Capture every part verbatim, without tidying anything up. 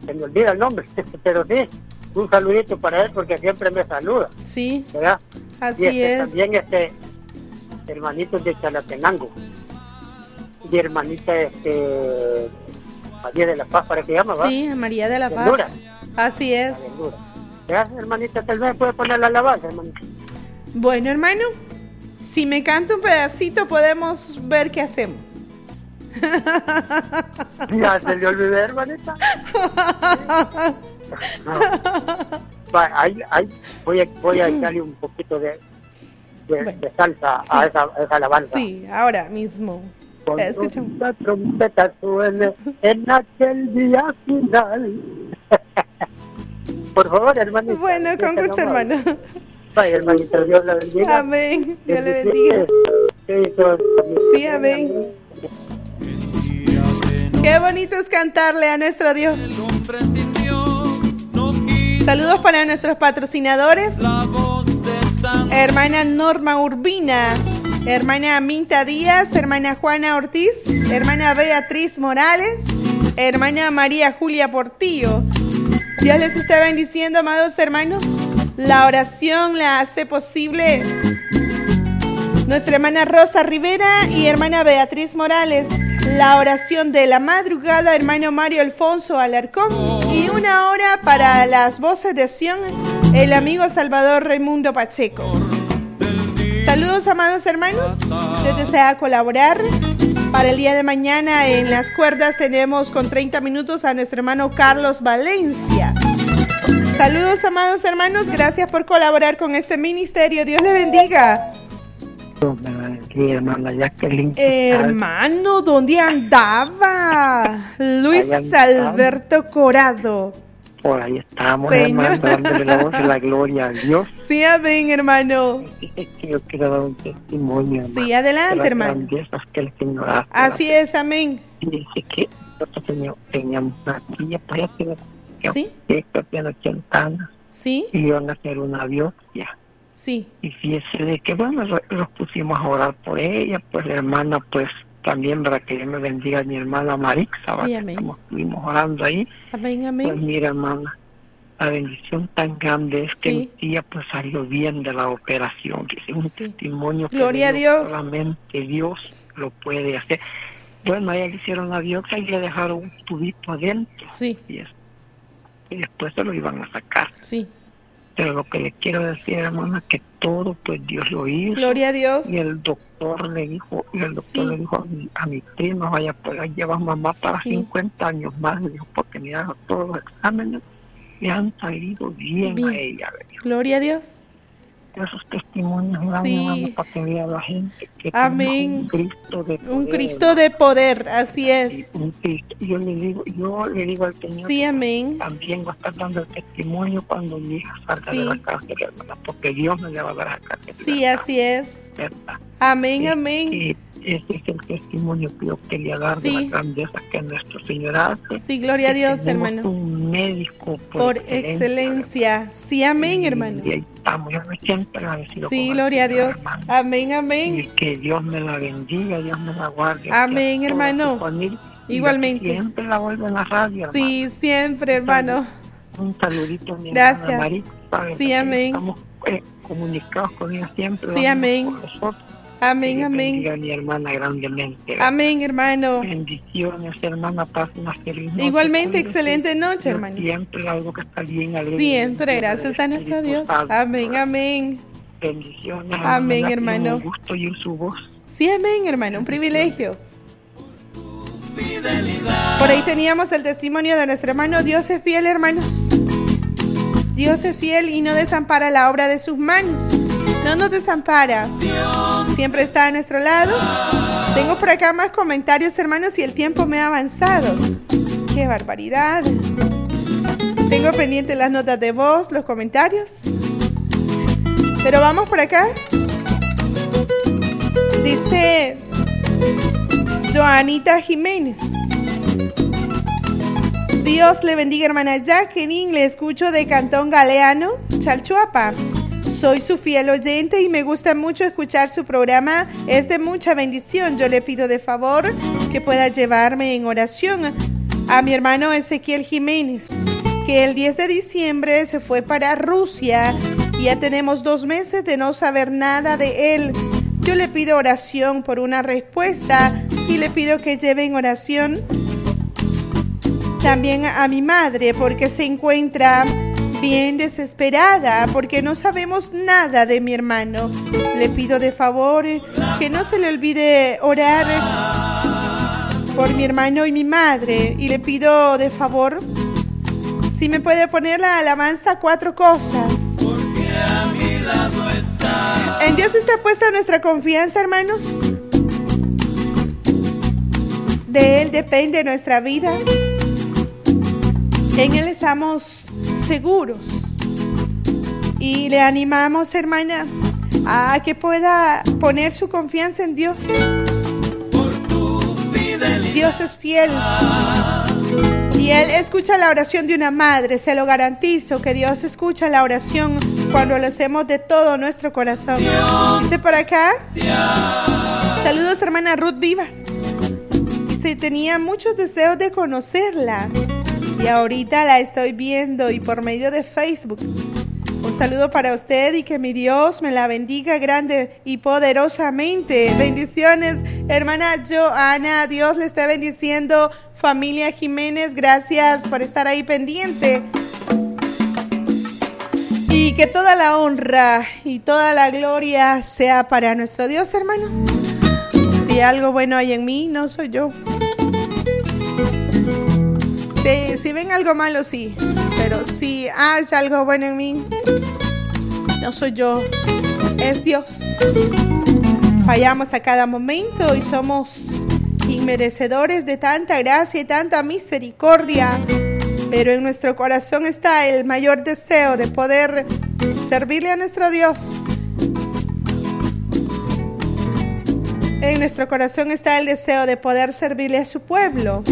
se me olvida el nombre, pero sí, un saludito para él porque siempre me saluda. Sí, ¿verdad? así y este, es. También este, hermanitos de Chalatenango. Y hermanita este, María de la Paz, ¿para qué llama? Sí, ¿va? María de la Paz. Vendura. Así es. La Vendura. ¿Ya, hermanita? Tal vez puede poner la alabanza, hermanita. Bueno, hermano, si me canta un pedacito podemos ver qué hacemos. Ya se le olvidó, hermanita. No. Va, ahí, ahí voy a, voy a echarle un poquito de, de, Bueno, de salsa sí. a, esa, a esa alabanza. Sí, ahora mismo. Cuando Escuchamos. la trompeta suene en aquel día final. Por favor, hermanita. Bueno, con gusto, hermano. Ay, hermanita, Dios la bendiga. Amén. Dios le bendiga. Sí, amén. Qué bonito es cantarle a nuestro Dios. Saludos para nuestros patrocinadores. Hermana Norma Urbina, hermana Aminta Díaz, hermana Juana Ortiz, hermana Beatriz Morales, hermana María Julia Portillo. Dios les está bendiciendo, amados hermanos. La oración la hace posible nuestra hermana Rosa Rivera y hermana Beatriz Morales. La oración de la madrugada, hermano Mario Alfonso Alarcón. Y una hora para las voces de Sion, el amigo Salvador Raimundo Pacheco. Saludos, amados hermanos. Si usted desea colaborar para el día de mañana en las cuerdas, tenemos con treinta minutos a nuestro hermano Carlos Valencia. Saludos, amados hermanos. Gracias por colaborar con este ministerio. Dios le bendiga. Sí, hermana Jacqueline. Hermano, ¿dónde andaba? Luis Alberto Corado. Por ahí estamos, Señor. hermano, dándole la voz y la gloria a Dios. Sí, amén, hermano. Es que yo quiero dar un testimonio, hermano. Sí, adelante, de las hermano. grandezas que el Señor hace. Así es, amén. Y dice que nosotros teníamos, teníamos una tía, pues ya tiene, Sí, que tiene ochenta años, sí, y iban a hacer una biopsia. sí, Y fíjese de que, bueno, lo- los pusimos a orar por ella, pues la hermana, pues también para que Dios me bendiga a mi hermana Marixa, ¿va? Sí, Que amén. estamos, estuvimos orando ahí. amén, Pues amén. mira, hermana, la bendición tan grande es que Sí. mi tía pues salió bien de la operación, que es un Sí. testimonio que Gloria a le Dios. digo, solamente Dios lo puede hacer. Bueno, a ella le hicieron la biopsia y le dejaron un tubito adentro, Sí, y, es- y después se lo iban a sacar. sí. Pero lo que le quiero decir, hermana, que todo pues Dios lo hizo. Gloria a Dios. Y el doctor le dijo, y el doctor Sí. le dijo a mi, a mi prima, vaya, pues ahí llevas mamá para Sí. cincuenta años más, le dijo, porque mira, todos los exámenes le han salido bien, Bien. a ella, le dijo. Gloria a Dios. Esos testimonios dan, Sí. hermano, para que vea la gente que Amén. tenemos un Cristo de poder. Un Cristo de poder, así Y es. un Cristo. Yo le digo, yo le digo al Señor, Sí, amén. también va a estar dando el testimonio cuando mi hija salga Sí. de la cárcel, hermana, porque Dios me le va a dar a la cárcel. Sí, así es. ¿verdad? Amén, Sí, amén. Y ese es el testimonio que yo quería dar Sí. de la grandeza que nuestro Señor hace. Sí, gloria a Que Dios, tenemos hermano. un médico por, Por excelencia. Sí, amén, Y- hermano. Y ahí estamos, yo me siento agradecido. Sí, con el gloria a Señor, Dios. hermano. Amén, Y amén. que Dios me la bendiga, Dios me la guarde. Amén, que a toda hermano. su familia, y Igualmente. que siempre la vuelvo en la radio, Sí, siempre, hermano. hermano. Un saludito a mi Gracias. hermana María, ¿sabe? Sí, Que amén. Estamos eh, comunicados con ella siempre. Sí, vamos amén. con nosotros. Amén, Dios amén. bendiga a mi hermana grandemente. Amén, hermano. Bendiciones, hermana, paz, una feliz noche. Igualmente, Cuídese. excelente noche, Yo hermano. Siempre algo que está bien alegre. Siempre, gracias a nuestro Dios. Amén, amén. Bendiciones. Amén, hermana, hermano. Un gusto oír su voz. Sí, amén, hermano. Un privilegio. Por ahí teníamos el testimonio de nuestro hermano. Dios es fiel, hermanos. Dios es fiel y no desampara la obra de sus manos. No nos desampara. Siempre está a nuestro lado. Tengo por acá más comentarios, hermanos, y el tiempo me ha avanzado. ¡Qué barbaridad! Tengo pendientes las notas de voz, los comentarios. Pero vamos por acá. Dice Joanita Jiménez. Dios le bendiga, hermana Jacqueline. Le escucho de Cantón Galeano, Chalchuapa. Soy su fiel oyente y me gusta mucho escuchar su programa. Es de mucha bendición. Yo le pido de favor que pueda llevarme en oración a mi hermano Ezequiel Jiménez, que el diez de diciembre se fue para Rusia y ya tenemos dos meses de no saber nada de él. Yo le pido oración por una respuesta y le pido que lleve en oración también a mi madre, porque se encuentra bien desesperada, porque no sabemos nada de mi hermano. Le pido de favor que no se le olvide orar por mi hermano y mi madre. Y le pido de favor si me puede poner la alabanza Cuatro Cosas. En Dios está puesta nuestra confianza, hermanos. De Él depende nuestra vida. En Él estamos seguros. Y le animamos, hermana, a que pueda poner su confianza en Dios. Dios es fiel. Y Él escucha la oración de una madre. Se lo garantizo que Dios escucha la oración cuando lo hacemos de todo nuestro corazón. Dice por acá. Saludos, hermana Ruth Vivas. Dice, tenía muchos deseos de conocerla. Y ahorita la estoy viendo y por medio de Facebook. Un saludo para usted y que mi Dios me la bendiga grande y poderosamente. Bendiciones, hermana Joana. Dios le esté bendiciendo. Familia Jiménez, gracias por estar ahí pendiente. Y que toda la honra y toda la gloria sea para nuestro Dios, hermanos. Si algo bueno hay en mí, no soy yo. Si, si ven algo malo, sí. Pero si hay algo bueno en mí, no soy yo, es Dios. Fallamos a cada momento y somos inmerecedores de tanta gracia y tanta misericordia. Pero en nuestro corazón está el mayor deseo de poder servirle a nuestro Dios. En nuestro corazón está el deseo de poder servirle a su pueblo.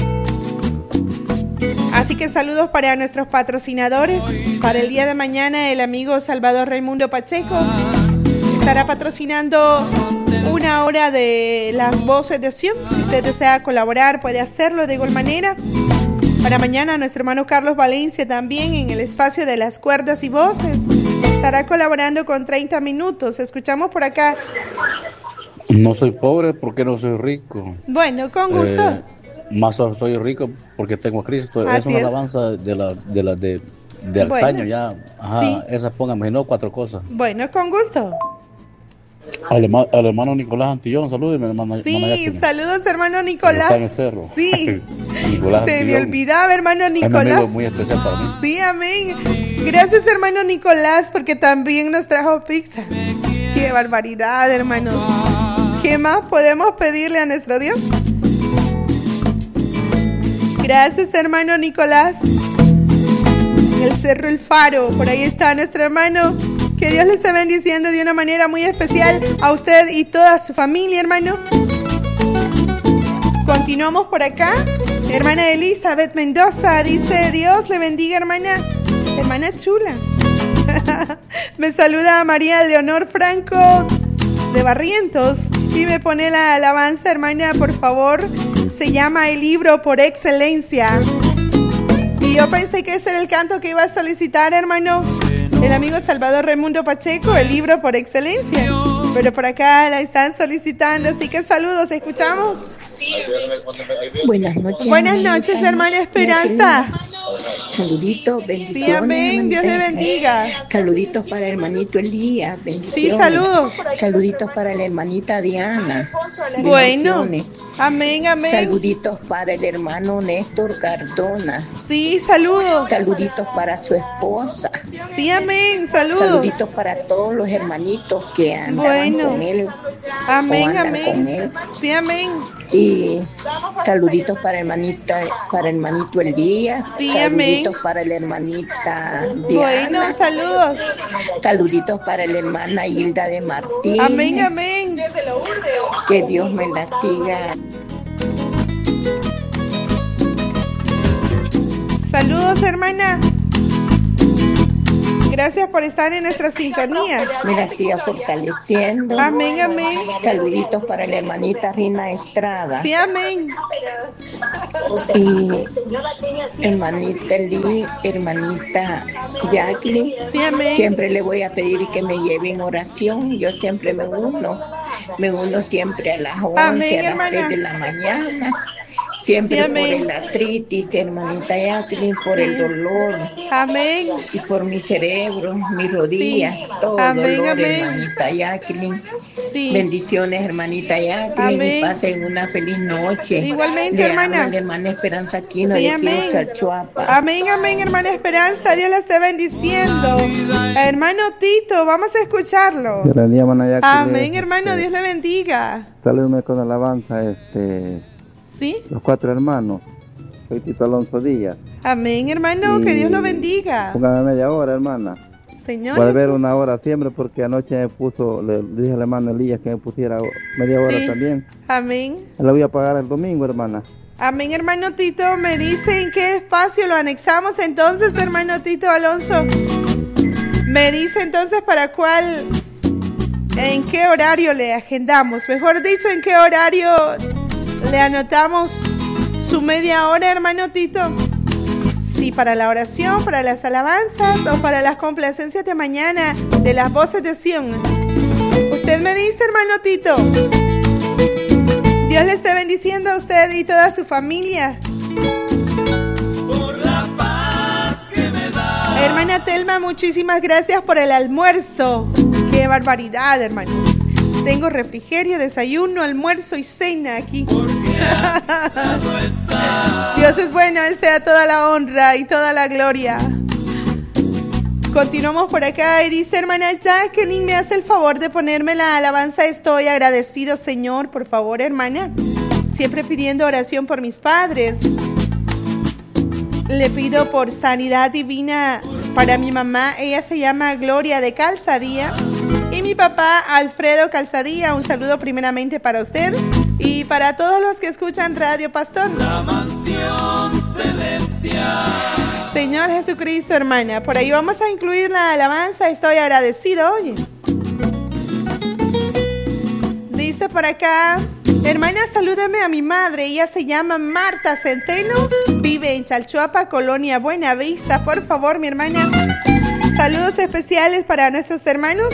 Así que saludos para nuestros patrocinadores. Para el día de mañana el amigo Salvador Raimundo Pacheco estará patrocinando una hora de las voces de Sion. Si usted desea colaborar puede hacerlo de igual manera. Para mañana nuestro hermano Carlos Valencia también en el espacio de las cuerdas y voces estará colaborando con treinta minutos. Escuchamos por acá. No soy pobre porque no soy rico. Bueno, con gusto. Eh... Más soy rico porque tengo a Cristo. Así es una es. alabanza de la de la de, de bueno, antaño ya. Ajá, sí. Esa póngame, no Cuatro Cosas. Bueno, con gusto. Al, al hermano Nicolás Antillón, saludos. Sí, saludos hermano Nicolás. Está en el cerro. Sí. Nicolás Se Antillón. Me olvidaba, hermano Nicolás. Es un amigo muy especial para mí. Sí, amén. Gracias, hermano Nicolás, porque también nos trajo pizza. Qué barbaridad, hermanos. ¿Qué más podemos pedirle a nuestro Dios? Gracias, hermano Nicolás. El Cerro El Faro, por ahí está nuestro hermano. Que Dios le esté bendiciendo de una manera muy especial a usted y toda su familia, hermano. Continuamos por acá. Hermana Elizabeth Mendoza dice, Dios le bendiga, hermana. Hermana chula. Me saluda María Leonor Franco de Barrientos y me pone la alabanza, hermana, por favor. Se llama El Libro por Excelencia. Y yo pensé que ese era el canto que iba a solicitar, hermano, el amigo Salvador Raimundo Pacheco, El Libro por Excelencia. Pero por acá la están solicitando, así que saludos, ¿escuchamos? Buenas noches. Buenas noches, hermana Esperanza. Saluditos, bendiciones. Sí, amén, Dios le bendiga. Saluditos para el hermanito Elías, bendiciones. Sí, saludos. Saluditos para la hermanita Diana. Bueno, amén, amén. Saluditos para el hermano Néstor Cardona. Sí, saludos. Saluditos para su esposa. Sí, amén, saludos. Saluditos para todos los hermanitos que andan bueno. con él. Amén, amén. Con él. Sí, amén. Y saluditos para hermanita, para hermanito Elías. Sí, saluditos amén. para la hermanita Diana. Bueno, saludos. Saluditos para la hermana Hilda de Martín. Amén, amén. Que Dios me la diga. Saludos, hermana. Gracias por estar en nuestra sintonía. Mira, siga fortaleciendo. Amén, amén. Saluditos para la hermanita Rina Estrada. Sí, amén. Y hermanita Lee, hermanita Jacqueline. Sí, amén. Siempre le voy a pedir que me lleve en oración. Yo siempre me uno. Me uno siempre a las once, amén, a las tres de la mañana. Siempre sí, por el artritis, hermanita Jacqueline, por sí. el dolor. Amén. Y por mi cerebro, mis rodillas, sí. todo amén, dolor, amén. hermanita Jacqueline. Sí. Bendiciones, hermanita Jacqueline. Amén. Y pasen una feliz noche. Igualmente, Le hermana. La hermana Esperanza Aquino, sí, de amén. Chalchuapa. Amén, amén, hermana Esperanza. Dios la esté bendiciendo. Hermano Tito, vamos a escucharlo. Amén, hermano. Dios le bendiga. Saludme con alabanza, este... ¿Sí? Los cuatro hermanos. Soy Tito Alonso Díaz. Amén, hermano, y que Dios lo bendiga. Póngame media hora, hermana. Señor. Voy a ver una hora siempre porque anoche me puso, le dije al hermano Elías que me pusiera media hora sí. también. Amén. La voy a pagar el domingo, hermana. Amén, hermano Tito. Me dice en qué espacio lo anexamos entonces, hermano Tito Alonso. Me dice entonces para cuál, en qué horario le agendamos. Mejor dicho, en qué horario le anotamos su media hora, hermano Tito. Sí, para la oración, para las alabanzas o para las complacencias de mañana de las voces de Sion. Usted me dice, hermano Tito. Dios le esté bendiciendo a usted y toda su familia. Por la paz que me da. Hermana Telma, muchísimas gracias por el almuerzo. Qué barbaridad, hermanos. Tengo refrigerio, desayuno, almuerzo y cena aquí. Dios es bueno, Él sea toda la honra y toda la gloria. Continuamos por acá y dice, hermana Jacqueline, me hace el favor de ponerme la alabanza. Estoy agradecido, Señor, por favor, hermana. Siempre pidiendo oración por mis padres. Le pido por sanidad divina para mi mamá. Ella se llama Gloria de Calzadía. Y mi papá, Alfredo Calzadía. Un saludo primeramente para usted y para todos los que escuchan Radio Pastor. La mansión celestial. Señor Jesucristo, hermana. Por ahí vamos a incluir la alabanza. Estoy agradecido. Oye. Dice por acá, hermana, salúdame a mi madre. Ella se llama Marta Centeno. Vive en Chalchuapa, Colonia Buenavista. Por favor, mi hermana. Saludos especiales para nuestros hermanos.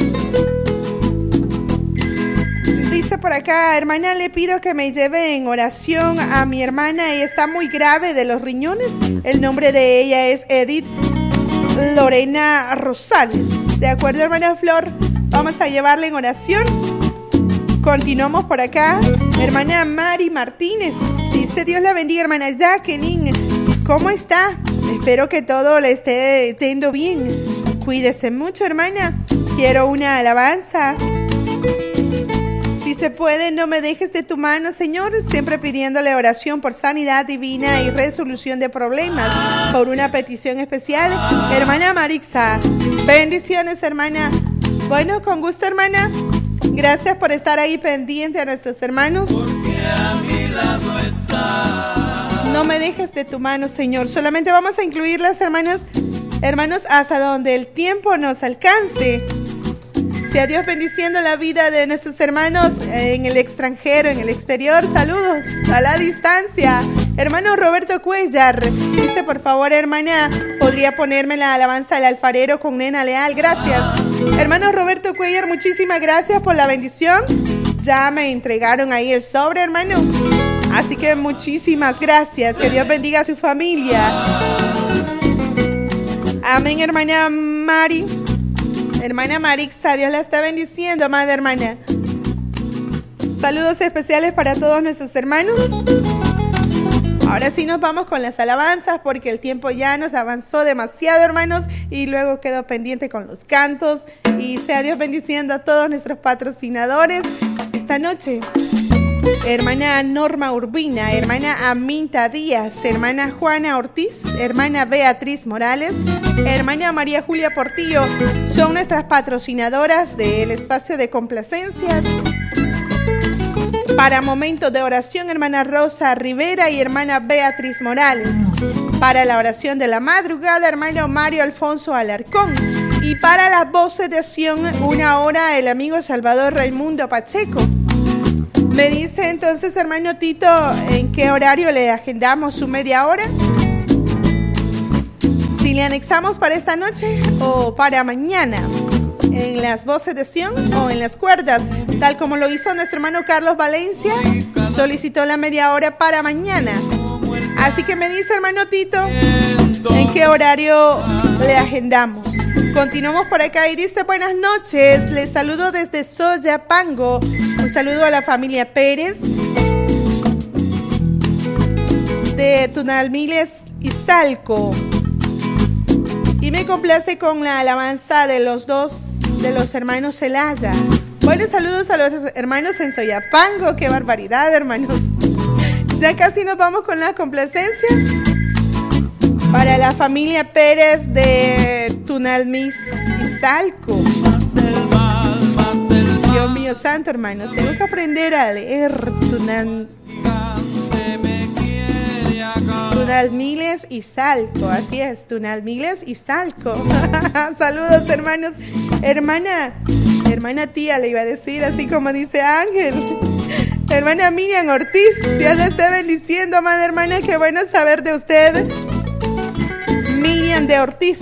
Dice por acá, hermana, le pido que me lleve en oración a mi hermana. Ella está muy grave de los riñones. El nombre de ella es Edith Lorena Rosales. De acuerdo, hermana Flor, vamos a llevarla en oración. Continuamos por acá. Hermana Mari Martínez. Dice, Dios la bendiga, hermana Jacqueline. ¿Cómo está? Espero que todo le esté yendo bien. Cuídese mucho, hermana. Quiero una alabanza. Si se puede, no me dejes de tu mano, Señor. Siempre pidiéndole oración por sanidad divina y resolución de problemas. Por una petición especial. Hermana Marixa. Bendiciones, hermana. Bueno, con gusto, hermana. Gracias por estar ahí pendiente a nuestros hermanos. Porque a mi lado está. No me dejes de tu mano, Señor. Solamente vamos a incluir las hermanas, hermanos, hasta donde el tiempo nos alcance. Sea Dios bendiciendo la vida de nuestros hermanos en el extranjero, en el exterior. Saludos a la distancia. Hermano Roberto Cuellar dice, por favor, hermana, ¿podría ponerme la alabanza del alfarero con Nena Leal? Gracias. Hermano Roberto Cuellar, muchísimas gracias por la bendición. Ya me entregaron ahí el sobre, hermano. Así que muchísimas gracias. Que Dios bendiga a su familia. Amén, hermana Mari. Hermana Marixa, Dios la está bendiciendo, amada hermana. Saludos especiales para todos nuestros hermanos. Ahora sí nos vamos con las alabanzas porque el tiempo ya nos avanzó demasiado, hermanos, y luego quedó pendiente con los cantos. Y sea Dios bendiciendo a todos nuestros patrocinadores esta noche. Hermana Norma Urbina, hermana Aminta Díaz, hermana Juana Ortiz, hermana Beatriz Morales, hermana María Julia Portillo, son nuestras patrocinadoras del espacio de complacencias. Para momentos de oración, hermana Rosa Rivera y hermana Beatriz Morales. Para la oración de la madrugada, hermano Mario Alfonso Alarcón. Y para las voces de Sion, una hora el amigo Salvador Raimundo Pacheco. Me dice entonces, hermano Tito, ¿en qué horario le agendamos su media hora? Si le anexamos para esta noche o para mañana, en las voces de Sion o en las cuerdas, tal como lo hizo nuestro hermano Carlos Valencia, solicitó la media hora para mañana. Así que me dice, hermano Tito, ¿en qué horario le agendamos? Continuamos por acá y dice, buenas noches, les saludo desde Soyapango. Un saludo a la familia Pérez de Tunalmiles y Salco. Y me complace con la alabanza de los dos, de los hermanos Celaya. Buenos saludos a los hermanos en Soyapango. ¡Qué barbaridad, hermanos! Ya casi nos vamos con la complacencia. Para la familia Pérez de Tunalmis y Salco. Dios mío santo, hermanos. Tengo que aprender a leer Tunal... Tunalmiles y Salco. Así es, Tunalmiles y Salco. Saludos, hermanos. Hermana, hermana tía, le iba a decir, así como dice Ángel. Hermana Miriam Ortiz, Dios le esté bendiciendo, amada hermana. Qué bueno saber de usted. Miriam de Ortiz.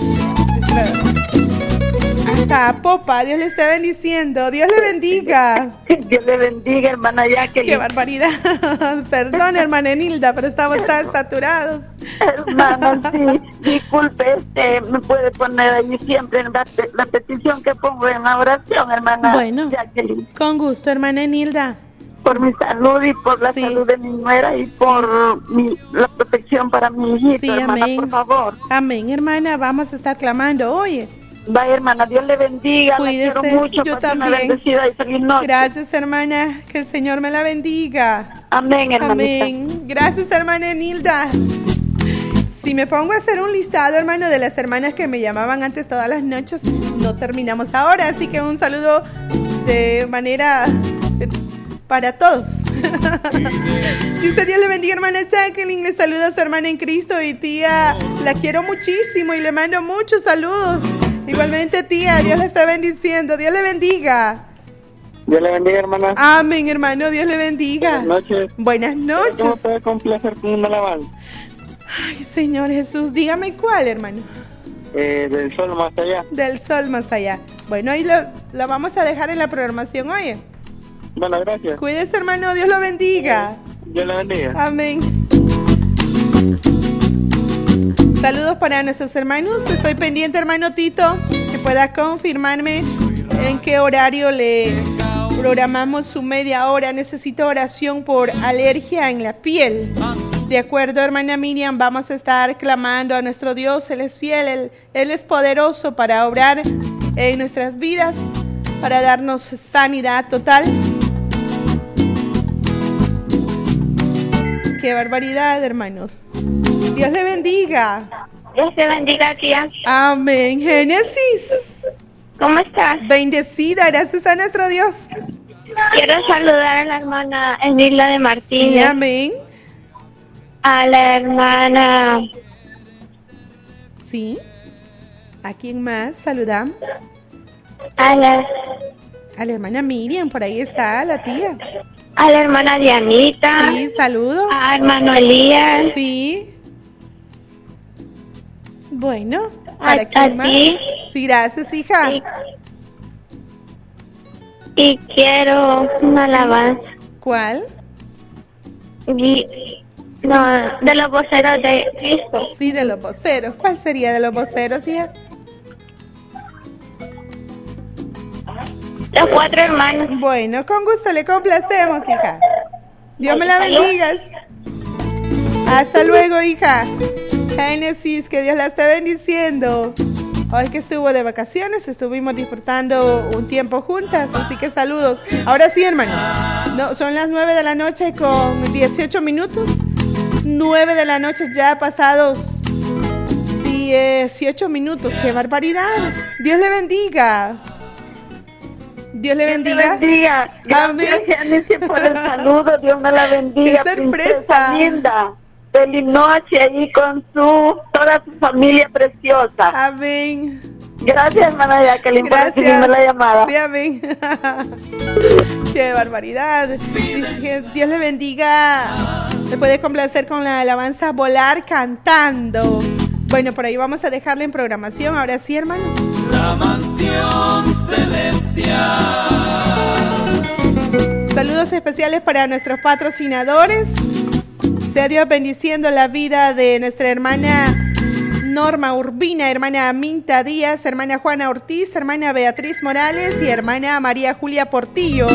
Hasta Popa, Dios le esté bendiciendo. Dios le bendiga. Dios le bendiga, hermana Jacqueline. Qué barbaridad. Perdón, hermana Enilda, pero estamos tan saturados. Hermana, sí, disculpe, este, me puede poner ahí siempre en la, la petición que pongo en la oración, hermana bueno, Jacqueline. Con gusto, hermana Enilda. Por mi salud y por la sí. salud de mi nuera y sí. por mi, la protección para mi hijito, sí, hermana, amén. Por favor. Amén, hermana, vamos a estar clamando, oye. Vaya, hermana, Dios le bendiga, cuídese, la quiero mucho, yo también. Una bendecida y feliz noche. Gracias, hermana, que el Señor me la bendiga. Amén, hermanita. Amén. Gracias, hermana Enilda. Si me pongo a hacer un listado, hermano, de las hermanas que me llamaban antes todas las noches, no terminamos ahora, así que un saludo de manera para todos. Dice, Dios le bendiga, hermana Jacqueline, le saluda a su hermana en Cristo y tía, la quiero muchísimo y le mando muchos saludos. Igualmente, tía, Dios le está bendiciendo, Dios le bendiga. Dios le bendiga, hermana. Amén, hermano, Dios le bendiga. Buenas noches. Buenas noches. ¿Cómo puede complacer con una alabanza? Ay, Señor Jesús, dígame cuál, hermano. Eh, del sol más allá. Del sol más allá. Bueno, ahí lo, lo vamos a dejar en la programación, oye. Bueno, gracias. Cuídese, hermano, Dios lo bendiga. Dios le bendiga. Amén. Saludos para nuestros hermanos. Estoy pendiente, hermano Tito, que pueda confirmarme en qué horario le programamos su media hora. Necesito oración por alergia en la piel. De acuerdo, hermana Miriam, vamos a estar clamando a nuestro Dios. Él es fiel, Él, Él es poderoso para obrar en nuestras vidas, para darnos sanidad total. Qué barbaridad, hermanos. Dios le bendiga. Dios te bendiga, tía. Amén. Génesis. ¿Cómo estás? Bendecida, gracias a nuestro Dios. Quiero saludar a la hermana Enilda de Martínez. Sí, amén. A la hermana. Sí. ¿A quién más saludamos? A la... A la hermana Miriam, por ahí está la tía. A la hermana Dianita. Sí, saludos. A hermano Elías. Sí. Bueno, ¿para a, quién a más? Ti. Sí, gracias, hija. Y, y quiero una alabanza. ¿Cuál? Y, no, de los voceros de Cristo. Sí, de los voceros. ¿Cuál sería de los voceros, hija? Los cuatro hermanos. Bueno, con gusto le complacemos, hija. Dios me la bendiga. Hasta luego, hija. Génesis, que Dios la esté bendiciendo. Hoy que estuvo de vacaciones, estuvimos disfrutando un tiempo juntas, así que saludos. Ahora sí, hermanos, no, son las nueve de la noche con dieciocho minutos. nueve de la noche ya pasados dieciocho minutos. ¡Qué barbaridad! Dios le bendiga. Dios le bendiga. Dios le bendiga. Gracias, Janice, por el saludo. Dios me la bendiga. ¡Qué sorpresa! Linda. Feliz noche ahí con su toda su familia preciosa. Amén. Gracias, hermana Jacqueline, por recibirme la llamada. Sí, amén. Qué barbaridad. Dice, Dios le bendiga. Se puede complacer con la alabanza Volar Cantando. Bueno, por ahí vamos a dejarle en programación. Ahora sí, hermanos. La mansión celestial. Saludos especiales para nuestros patrocinadores. Sea Dios bendiciendo la vida de nuestra hermana Norma Urbina, hermana Minta Díaz, hermana Juana Ortiz, hermana Beatriz Morales y hermana María Julia Portillo.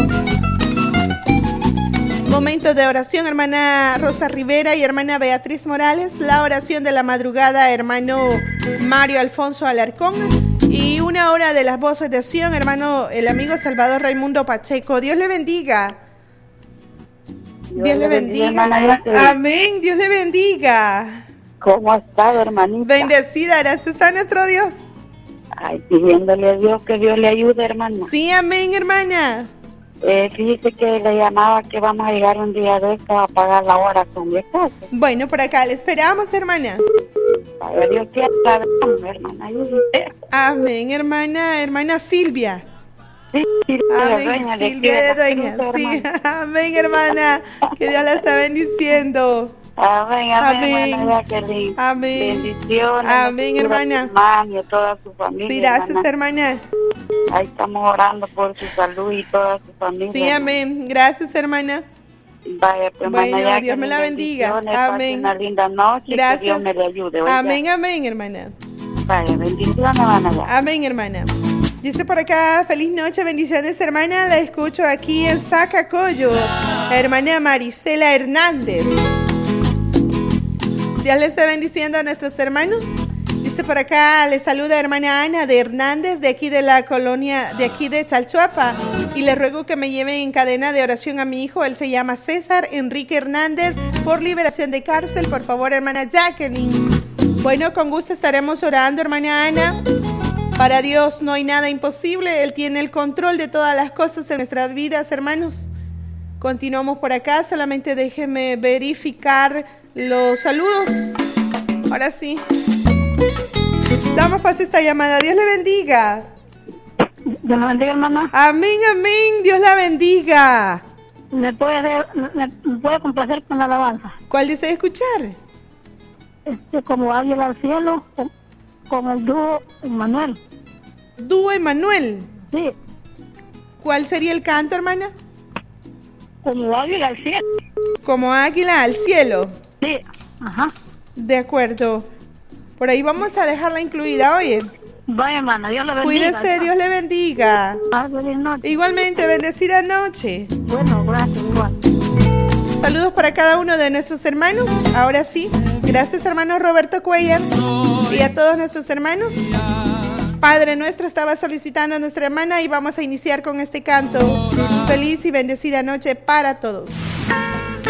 Momento de oración, hermana Rosa Rivera y hermana Beatriz Morales. La oración de la madrugada, hermano Mario Alfonso Alarcón. Y una hora de las voces de acción, hermano, el amigo Salvador Raimundo Pacheco. Dios le bendiga. Dios, Dios le bendiga. bendiga. Amén, Dios le bendiga. ¿Cómo ha estado, hermanita? Bendecida, gracias a nuestro Dios. Ay, pidiéndole a Dios que Dios le ayude, hermana. Sí, amén, hermana. Eh, fíjese que le llamaba que vamos a llegar un día de esto a pagar la hora con mi esposo. Bueno, por acá le esperamos, hermana. Ay, Dios quiera, hermana, ayúdese. Amén, hermana, hermana Silvia. Sí, Silvia amén, de Dueña. Silvia de Dueña, sí. Amén, hermana. Que Dios la está bendiciendo. Amén, amén, hermana Jacqueline. Amén. Bendiciones. Amén, hermana. A y a toda su familia. Sí, gracias, hermana. hermana. Ahí estamos orando por su salud y toda su familia. Sí, amén. Gracias, hermana. Vaya, pues, bueno, hermana, Dios me la bendiga. Amén. Una linda noche. Gracias. Que Dios me le ayude. Oiga. Amén, amén, hermana. Vaya, bendiciones, hermana. Amén, hermana. Dice por acá, feliz noche, bendiciones, hermana. La escucho aquí en Zacacoyo. Hermana Marisela Hernández. Dios le esté bendiciendo a nuestros hermanos. Dice por acá, le saluda hermana Ana de Hernández, de aquí de la colonia, de aquí de Chalchuapa. Y le ruego que me lleven en cadena de oración a mi hijo. Él se llama César Enrique Hernández, por liberación de cárcel. Por favor, hermana Jacqueline. Bueno, con gusto estaremos orando, hermana Ana. Para Dios no hay nada imposible. Él tiene el control de todas las cosas en nuestras vidas, hermanos. Continuamos por acá. Solamente déjenme verificar los saludos. Ahora sí. Damos paso a esta llamada. Dios le bendiga. Dios le bendiga, hermana. Amén, amén. Dios la bendiga. ¿Me puede, me, me puede complacer con la alabanza? ¿Cuál desea escuchar? Este, como Águila al Cielo, con, con el dúo Emmanuel. ¿Dúo Emmanuel? Sí. ¿Cuál sería el canto, hermana? Como Águila al Cielo. Como Águila al Cielo. Sí, ajá. De acuerdo. Por ahí vamos a dejarla incluida, oye. Vaya, hermana, Dios le bendiga. Cuídese, Dios le bendiga. Ah, feliz noche. Igualmente, bendecida noche. Bueno, gracias, igual. Saludos para cada uno de nuestros hermanos. Ahora sí, gracias, hermano Roberto Cuellar. Y a todos nuestros hermanos. Padre nuestro estaba solicitando a nuestra hermana y vamos a iniciar con este canto. Feliz y bendecida noche para todos.